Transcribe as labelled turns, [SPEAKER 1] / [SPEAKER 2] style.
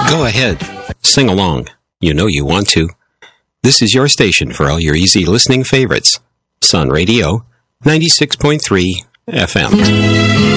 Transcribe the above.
[SPEAKER 1] Go ahead. Sing along. You know you want to. This is your station for all your easy listening favorites. Sun Radio, 96.3 FM.